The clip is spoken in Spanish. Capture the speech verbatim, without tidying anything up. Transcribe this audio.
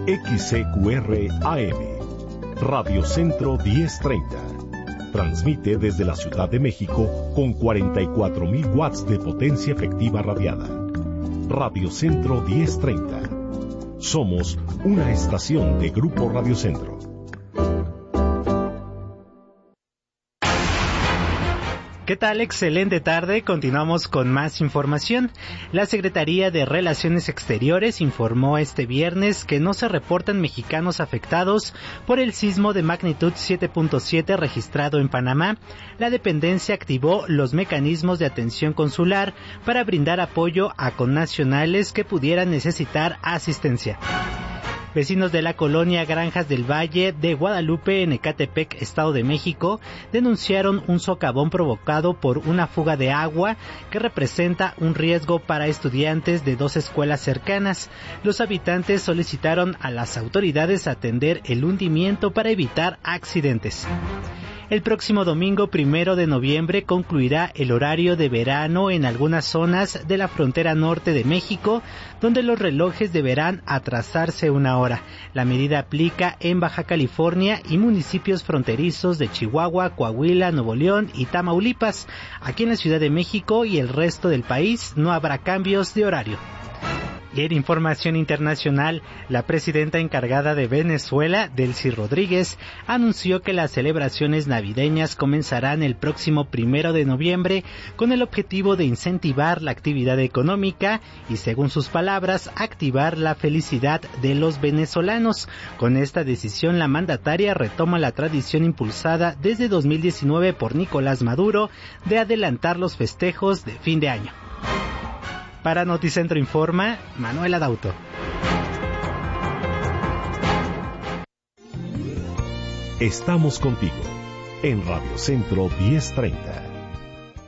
X C Q R A M, Radio Centro diez treinta. Transmite desde la Ciudad de México con cuarenta y cuatro mil watts de potencia efectiva radiada. Radio Centro diez treinta. Somos una estación de Grupo Radio Centro. ¿Qué tal? Excelente tarde. Continuamos con más información. La Secretaría de Relaciones Exteriores informó este viernes que no se reportan mexicanos afectados por el sismo de magnitud siete punto siete registrado en Panamá. La dependencia activó los mecanismos de atención consular para brindar apoyo a connacionales que pudieran necesitar asistencia. Vecinos de la colonia Granjas del Valle de Guadalupe en Ecatepec, Estado de México, denunciaron un socavón provocado por una fuga de agua que representa un riesgo para estudiantes de dos escuelas cercanas. Los habitantes solicitaron a las autoridades atender el hundimiento para evitar accidentes. El próximo domingo primero de noviembre concluirá el horario de verano en algunas zonas de la frontera norte de México, donde los relojes deberán atrasarse una hora. La medida aplica en Baja California y municipios fronterizos de Chihuahua, Coahuila, Nuevo León y Tamaulipas. Aquí en la Ciudad de México y el resto del país no habrá cambios de horario. Y en información internacional, la presidenta encargada de Venezuela, Delcy Rodríguez, anunció que las celebraciones navideñas comenzarán el próximo primero de noviembre con el objetivo de incentivar la actividad económica y, según sus palabras, activar la felicidad de los venezolanos. Con esta decisión, la mandataria retoma la tradición impulsada desde dos mil diecinueve por Nicolás Maduro de adelantar los festejos de fin de año. Para Noticentro Informa, Manuel Adauto. Estamos contigo en Radio Centro diez treinta.